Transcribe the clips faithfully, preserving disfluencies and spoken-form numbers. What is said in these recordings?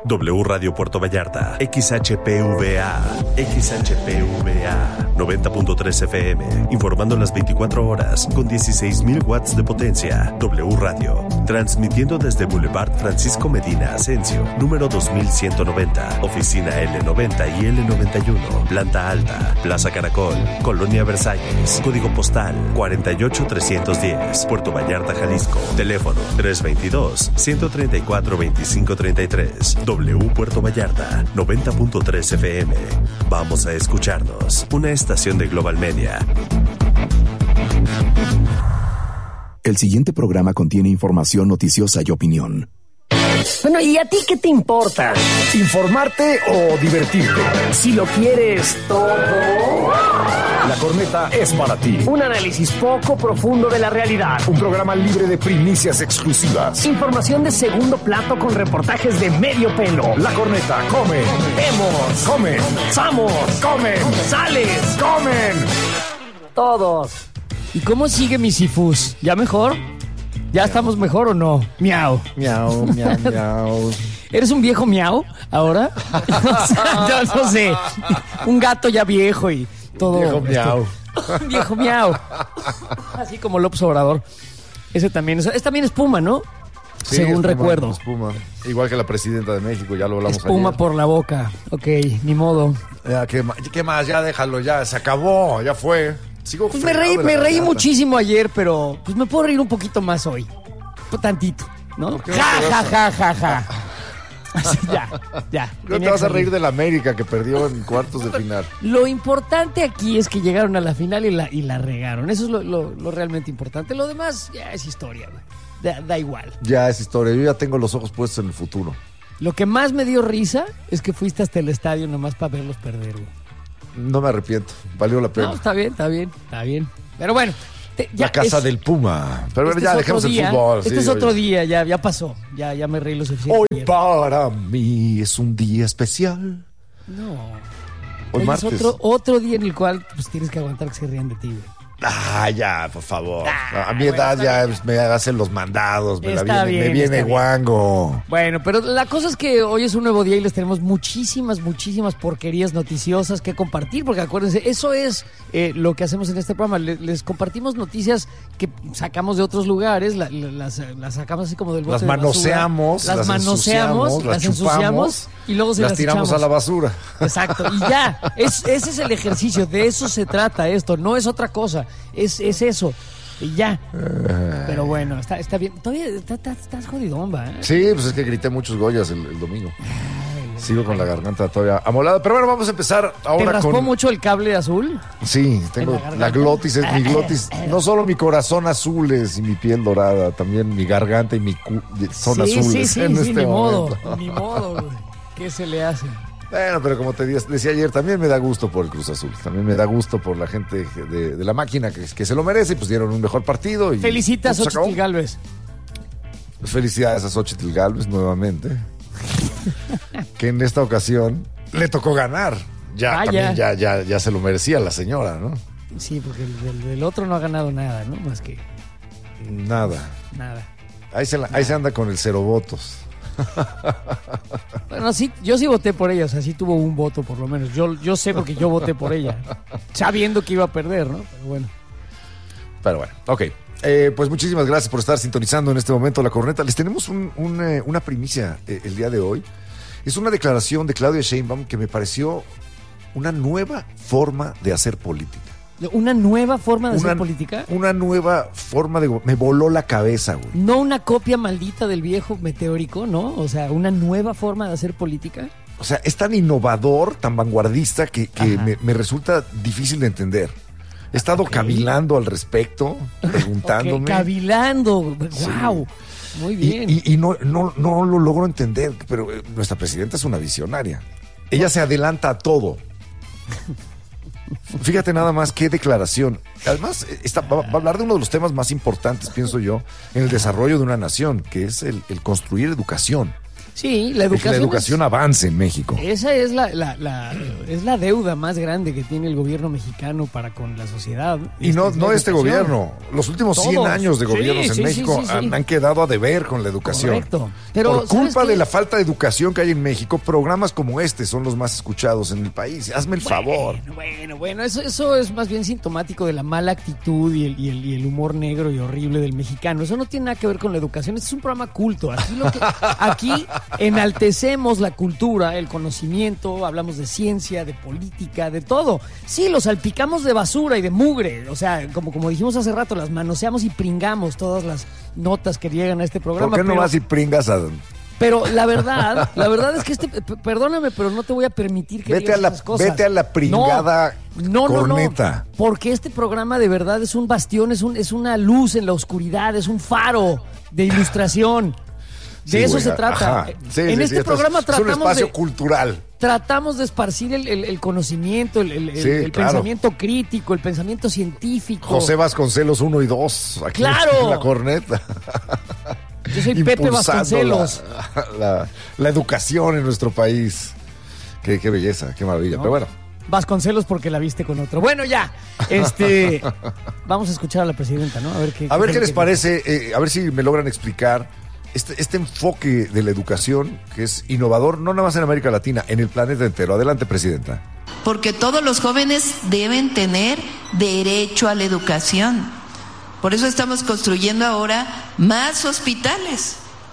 W Radio Puerto Vallarta, X H P V A, X H P V A, noventa punto tres F M, informando las veinticuatro horas con dieciséis mil watts de potencia. W Radio, transmitiendo desde Boulevard Francisco Medina Asensio, número dos mil ciento noventa, oficina L noventa y L noventa y uno, planta alta, Plaza Caracol, Colonia Versalles, código postal cuarenta y ocho trescientos diez, Puerto Vallarta, Jalisco, teléfono tres veintidós, ciento treinta y cuatro, veinticinco treinta y tres. W Puerto Vallarta, noventa punto tres F M. Vamos a escucharnos. Una estación de Global Media. El siguiente programa contiene información noticiosa y opinión. Bueno, ¿y a ti qué te importa? ¿Informarte o divertirte? Si lo quieres todo... La Corneta es para ti. Un análisis poco profundo de la realidad. Un programa libre de primicias exclusivas. Información de segundo plato con reportajes de medio pelo. La Corneta come. Vemos. Comen. Samos. Comen. Sales. Comen. Todos. ¿Y cómo sigue mi Sifus? ¿Ya mejor? ¿Ya miau. Estamos mejor o no? Miau. Miau, miau, miau. ¿Eres un viejo miau ahora? O sea, yo no sé. Un gato ya viejo y todo. Viejo miau. Viejo miau. Así como López Obrador. Ese también es, es también espuma, ¿no? Sí, según espuma, recuerdo. Espuma. Igual que la presidenta de México, ya lo hablamos espuma ayer. Por la boca. Ok, ni modo. Ya, ¿qué, ¿qué más? Ya déjalo, ya. Se acabó, ya fue. Sigo pues me reí, me reí muchísimo ayer, pero pues me puedo reír un poquito más hoy. Un tantito, ¿no? Ja, ja, ja, ja, ja. Así, ya, ya. No te vas a reír de la América que perdió en cuartos de final. Lo importante aquí es que llegaron a la final y la, y la regaron. Eso es lo, lo, lo realmente importante. Lo demás ya es historia, güey. Da, da igual. Ya es historia. Yo ya tengo los ojos puestos en el futuro. Lo que más me dio risa es que fuiste hasta el estadio nomás para verlos perder, güey. No me arrepiento, valió la pena. No, está bien, está bien, está bien. Pero bueno. Te, ya la casa es, del Puma. Pero este ya dejemos día, el fútbol. Este sí, es otro oye. día, ya, ya pasó. Ya, ya me reí lo suficiente. Hoy ayer. para mí es un día especial. No. Hoy, Hoy martes. Es otro, otro día en el cual pues tienes que aguantar que se rían de ti, güey. Ah, ya, por favor. Ah, a mi bueno, edad ya bien. me hacen los mandados, me, la viene, bien, me viene guango. Bien. Bueno, pero la cosa es que hoy es un nuevo día y les tenemos muchísimas, muchísimas porquerías noticiosas que compartir, porque acuérdense, eso es eh, lo que hacemos en este programa. Les, les compartimos noticias que sacamos de otros lugares, la, la, las, las sacamos así como del bote las de manoseamos, basura, las, las manoseamos, las, las ensuciamos y luego se las, las tiramos echamos a la basura. Exacto, y ya, es, ese es el ejercicio, de eso se trata esto, no es otra cosa, es, es eso, y ya. Pero bueno, está, está bien, todavía está, está, estás jodidón, ¿eh? Sí, pues es que grité muchos Goyas el, el domingo. Ay, sigo con la garganta todavía amolada, pero bueno, vamos a empezar ahora. ¿Te raspó con... mucho el cable azul? Sí, tengo la, la glotis, es mi glotis, no solo mi corazón azules y mi piel dorada, también mi garganta y mi cu... son sí, azules. Sí, sí, en sí, este ni momento. modo, ni modo, güey. ¿Qué se le hace? Bueno, pero como te decía ayer, también me da gusto por el Cruz Azul. También me da gusto por la gente de, de la máquina que, que se lo merece. Pues dieron un mejor partido. Y Felicitas a Xochitl Gálvez. Felicidades a Xochitl Gálvez nuevamente. Que en esta ocasión le tocó ganar. Ya, ah, también ya. Ya, ya, ya se lo merecía la señora, ¿no? Sí, porque el, el, el otro no ha ganado nada, ¿no? Más que... Nada. Nada. Ahí se, la, nada. Ahí se anda con el cero votos. Bueno, sí, yo sí voté por ella, o sea, sí tuvo un voto por lo menos. Yo, yo sé porque yo voté por ella, sabiendo que iba a perder, ¿no? Pero bueno. Pero bueno, ok. Eh, pues muchísimas gracias por estar sintonizando en este momento La Corneta. Les tenemos un, un, eh, una primicia eh, el día de hoy. Es una declaración de Claudia Sheinbaum que me pareció una nueva forma de hacer política. ¿Una nueva forma de una, hacer política? Una nueva forma de... Me voló la cabeza, güey. No una copia maldita del viejo meteórico, ¿no? O sea, una nueva forma de hacer política. O sea, es tan innovador, tan vanguardista que, que me, me resulta difícil de entender. He estado okay. cavilando al respecto, preguntándome. Okay, cavilando, wow. Sí. Muy bien. Y, y, y no, no, no lo logro entender, pero nuestra presidenta es una visionaria. Ella se adelanta a todo. Fíjate nada más qué declaración. Además, está, va, va a hablar de uno de los temas más importantes, pienso yo, en el desarrollo de una nación, que es el, el construir educación. Sí, la de que educación, la educación es, avance en México. esa es la, la, la, es la deuda más grande que tiene el gobierno mexicano para con la sociedad. Y no, es no la este educación. gobierno. Los últimos Todos. cien años de gobiernos Sí, en sí, México sí, sí, sí. Han, han quedado a deber con la educación. Correcto. Pero, Por ¿sabes culpa qué? de la falta de educación que hay en México, programas como este son los más escuchados en el país. Hazme el favor. Bueno, bueno, bueno, eso, eso es más bien sintomático de la mala actitud y el, y, el, y el humor negro y horrible del mexicano. Eso no tiene nada que ver con la educación. Este es un programa culto. Aquí, lo que, aquí enaltecemos la cultura, el conocimiento, hablamos de ciencia, de política, de todo. Sí, lo salpicamos de basura y de mugre. O sea, como, como dijimos hace rato, las manoseamos y pringamos todas las notas que llegan a este programa. ¿Por qué no pero- vas y pringas a... Pero la verdad, la verdad es que este, p- perdóname, pero no te voy a permitir que Vete digas a la- esas cosas. vete a la pringada no, no, no, corneta. No, porque este programa de verdad es un bastión, es un, es una luz en la oscuridad, es un faro de ilustración. De Sí, eso güey, se trata. ajá. En Sí, sí, este sí, esto programa es, es un tratamos espacio de cultural. tratamos de esparcir el, el- el conocimiento, el, el- el- Sí, el claro. pensamiento crítico, el pensamiento científico. José Vasconcelos uno y dos, aquí ¡Claro! en la corneta. Yo soy Pepe Impulsando Vasconcelos. La, la- la educación en nuestro país. Qué, qué belleza, qué maravilla. ¿No? Pero bueno, Vasconcelos porque la viste con otro. Bueno, ya. Este, vamos a escuchar a la presidenta, ¿no? A ver qué, a ver qué fue lo les que parece, eh, a ver si me logran explicar este, este enfoque de la educación que es innovador, no nada más en América Latina, en el planeta entero. Adelante, presidenta. Porque todos los jóvenes deben tener derecho a la educación. Por eso estamos construyendo ahora más hospitales.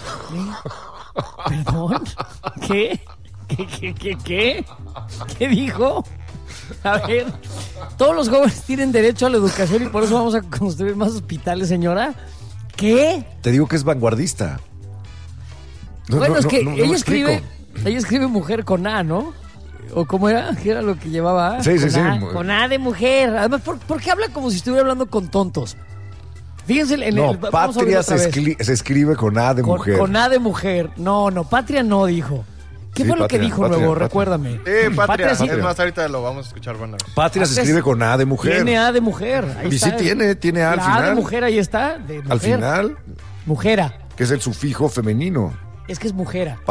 dijo. ¿Perdón? ¿Qué? ¿Qué, qué, qué, qué? ¿Qué dijo? A ver, todos los jóvenes tienen derecho a la educación y por eso vamos a construir más hospitales, señora. ¿Qué? Te digo que es vanguardista. No, bueno, no, es que no, no, no ella me explico. escribe, ella escribe mujer con A, ¿no? ¿O cómo era? ¿Qué era lo que llevaba A? Sí, sí, con sí. A, con A de mujer. Además, ¿por, por qué habla como si estuviera hablando con tontos? Fíjense, en No, el, vamos a patria oírlo se, otra vez. escri- se escribe con A de Con, mujer. con A de mujer. No, no, patria no dijo. ¿Qué Sí, fue lo patria, que dijo patria, luego? patria. Recuérdame. Eh, patria. sí Es más, ahorita lo vamos a escuchar buena vez. Patria se Patria escribe con A de mujer. Tiene A de mujer. Ahí Y sí está. tiene, tiene A al La A de final. mujer, ahí está. De Al mujer. final, Mujera. que es el sufijo femenino. Es que es mujera.